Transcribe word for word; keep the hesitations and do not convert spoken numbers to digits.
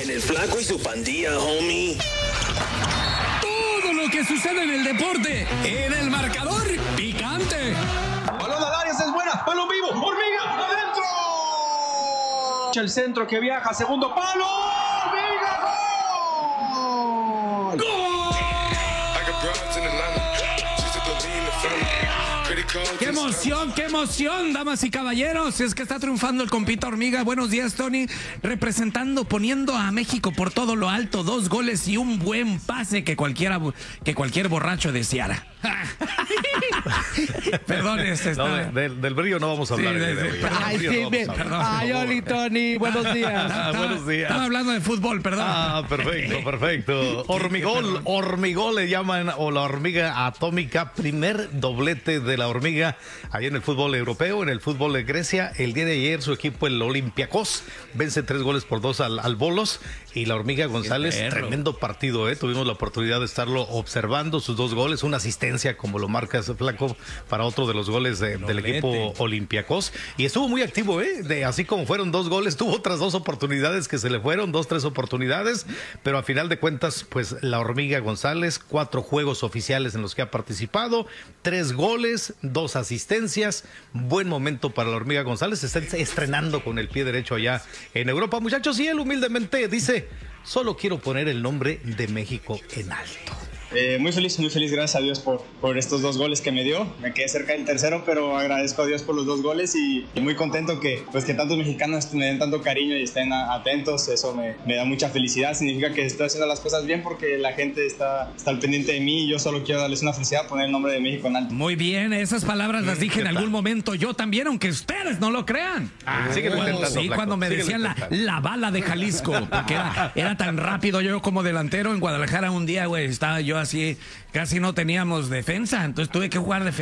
En el Flaco y su pandilla, homie. Todo lo que sucede en el deporte, en el marcador picante. Balón al área, es buena, balón vivo, Hormiga, adentro. El centro que viaja, segundo palo, Hormiga, gol. ¡Gol! ¡Qué emoción, qué emoción, damas y caballeros! Es que está triunfando el compita Hormiga. Buenos días, Tony. Representando, poniendo a México por todo lo alto. Dos goles y un buen pase que cualquiera, que cualquier borracho deseara. Perdón, este está... no, de, de, del brillo no vamos a hablar. Sí, de, de, de, perdón, Ay, sí, no me... perdón, Ay, Oli, Tony, buenos días. Ah, buenos días. Estaba hablando de fútbol, perdón. Ah, perfecto, perfecto. Hormigol, hormigol le llaman, o la hormiga atómica, primer doblete de la hormiga ahí en el fútbol europeo, en el fútbol de Grecia. El día de ayer su equipo, el Olympiacos, vence tres goles por dos al, al Bolos, y la hormiga González, tremendo partido, ¿eh? Tuvimos la oportunidad de estarlo observando, sus dos goles, una asistencia, como lo marcas, Flaco, para otro de los goles de, del equipo Olympiacos, y estuvo muy activo, ¿eh? De, así como fueron dos goles, tuvo otras dos oportunidades que se le fueron, dos, tres oportunidades, pero a final de cuentas, pues la hormiga González, cuatro juegos oficiales en los que ha participado, tres goles, dos asistencias, buen momento para la hormiga González, se está estrenando con el pie derecho allá en Europa, muchachos, y él humildemente dice: solo quiero poner el nombre de México en alto. Eh, muy feliz, muy feliz, gracias a Dios por, por estos dos goles que me dio. Me quedé cerca del tercero, pero agradezco a Dios por los dos goles y, y muy contento que, pues, que tantos mexicanos me den tanto cariño y estén a, atentos. Eso me, me da mucha felicidad. Significa que estoy haciendo las cosas bien porque la gente está, está al pendiente de mí y yo solo quiero darles una felicidad, poner el nombre de México en alto. Muy bien, esas palabras las dije en algún momento yo también, aunque ustedes no lo crean. Ah, síguelo cuando, intentando, sí, Flaco, cuando me síguelo decían la, la bala de Jalisco, porque era, era tan rápido yo como delantero en Guadalajara un día, güey, estaba yo así, casi no teníamos defensa, entonces tuve que jugar defensa.